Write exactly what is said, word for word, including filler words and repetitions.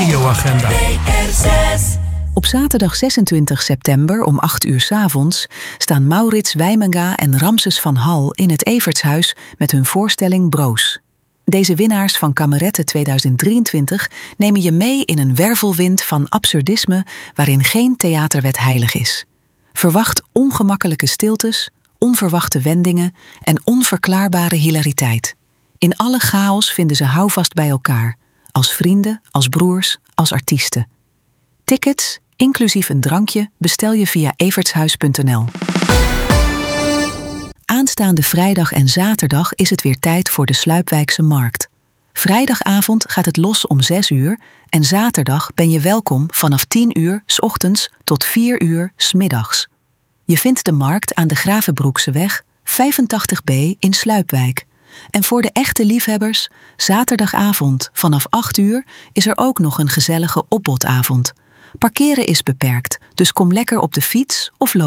regioagenda. Op zaterdag zesentwintig september om acht uur 's avonds staan Maurits Wijmenga en Ramses van Hal in het Evertshuis met hun voorstelling Broos. Deze winnaars van Kameretten tweeduizend drieëntwintig nemen je mee in een wervelwind van absurdisme waarin geen theaterwet heilig is. Verwacht ongemakkelijke stiltes, onverwachte wendingen en onverklaarbare hilariteit. In alle chaos vinden ze houvast bij elkaar, als vrienden, als broers, als artiesten. Tickets, inclusief een drankje, bestel je via evertshuis punt n l. Aanstaande vrijdag en zaterdag is het weer tijd voor de Sluipwijkse Markt. Vrijdagavond gaat het los om zes uur en zaterdag ben je welkom vanaf tien uur 's ochtends tot vier uur 's middags. Je vindt de markt aan de Gravenbroekseweg vijfentachtig B in Sluipwijk. En voor de echte liefhebbers, zaterdagavond vanaf acht uur is er ook nog een gezellige opbodavond. Parkeren is beperkt, dus kom lekker op de fiets of loop.